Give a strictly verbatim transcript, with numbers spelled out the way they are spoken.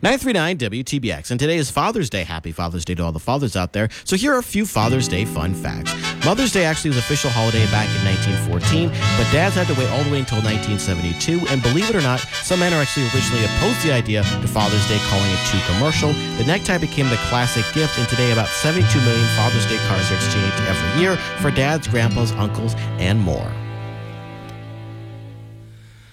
nine three nine W T B X, and today is Father's Day. Happy Father's Day to all the fathers out there. So here are a few Father's Day fun facts. Mother's Day actually was an official holiday back in nineteen fourteen, but dads had to wait all the way until nineteen seventy-two, and believe it or not, some men are actually originally opposed to the idea to Father's Day, calling it too commercial. The necktie became the classic gift, and today about seventy-two million Father's Day cards are exchanged every year for dads, grandpas, uncles, and more.